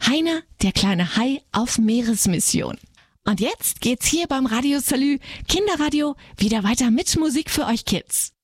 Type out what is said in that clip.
Heiner, der kleine Hai auf Meeresmission. Und jetzt geht's hier beim Radio Salü Kinderradio wieder weiter mit Musik für euch Kids.